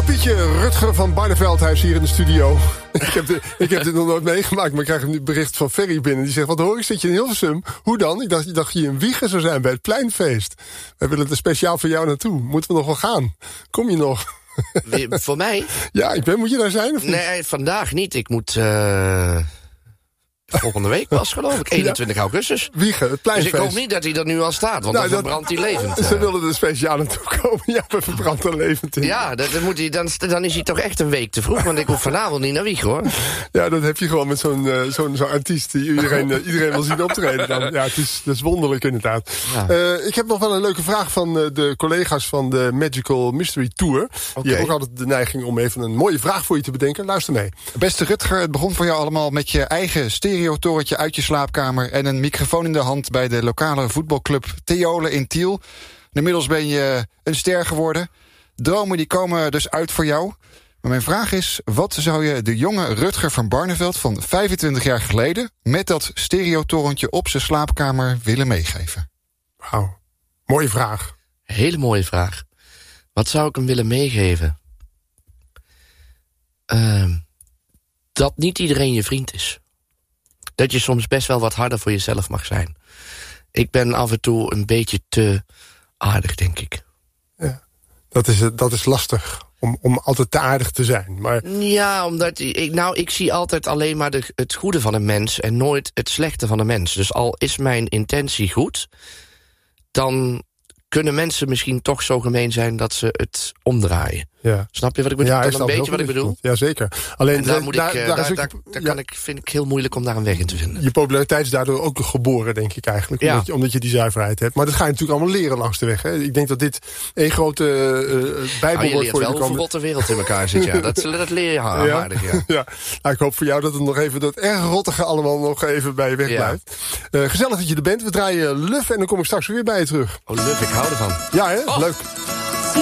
jonge Pietje Rutger van Barneveld, hij is hier in de studio. Ik heb dit nog nooit meegemaakt, maar ik krijg een bericht van Ferry binnen. Die zegt, wat hoor ik, zit je in Hilversum? Hoe dan? Ik dacht je in Wijchen zou zijn bij het Pleinfeest. We willen er speciaal voor jou naartoe. Moeten we nog wel gaan? Kom je nog? Voor mij? Ja, moet je daar zijn of niet? Nee, vandaag niet. Ik moet... volgende week was, geloof ik, 21 augustus. Wijchen, het Pleinfeest. Dus ik hoop niet dat hij er nu al staat, want dan verbrandt hij levend. Ze willen er speciaal naartoe komen. Ja, we verbranden er levend in. Ja, dan is hij toch echt een week te vroeg, want ik hoef vanavond niet naar Wijchen, hoor. Ja, dat heb je gewoon met zo'n artiest die iedereen wil zien optreden. Dan. Ja, dat is wonderlijk inderdaad. Ja. Ik heb nog wel een leuke vraag van de collega's van de Magical Mystery Tour. Die hebben ook altijd de neiging om even een mooie vraag voor je te bedenken. Luister mee. Beste Rutger, het begon voor jou allemaal met je eigen stereotorentje uit je slaapkamer en een microfoon in de hand bij de lokale voetbalclub Theolen in Tiel. Inmiddels ben je een ster geworden. Dromen die komen dus uit voor jou. Maar mijn vraag is, wat zou je de jonge Rutger van Barneveld van 25 jaar geleden met dat stereotorentje op zijn slaapkamer willen meegeven? Wauw, mooie vraag. Hele mooie vraag. Wat zou ik hem willen meegeven? Dat niet iedereen je vriend is. Dat je soms best wel wat harder voor jezelf mag zijn. Ik ben af en toe een beetje te aardig, denk ik. Ja, dat is lastig, om altijd te aardig te zijn. Maar... Ja, omdat ik zie altijd alleen maar het goede van een mens en nooit het slechte van een mens. Dus al is mijn intentie goed, dan kunnen mensen misschien toch zo gemeen zijn dat ze het omdraaien. Ja. Snap je wat ik bedoel? Ja, een beetje wat ik bedoel? Ja, zeker. Alleen vind ik heel moeilijk om daar een weg in te vinden. Je populariteit is daardoor ook geboren, denk ik eigenlijk. Ja. Omdat je die zuiverheid hebt. Maar dat ga je natuurlijk allemaal leren langs de weg. Hè. Ik denk dat dit één grote bijbel wordt voor je. Je leert wel hoe de wereld in elkaar zit. Ja. Dat leer je aardig. Ja. Ja. Nou, ik hoop voor jou dat het nog even, dat erg rottige allemaal nog even bij je weg blijft. Gezellig dat je er bent. We draaien Luf en dan kom ik straks weer bij je terug. Oh, Luf, ik hou ervan. Ja, hè? Leuk.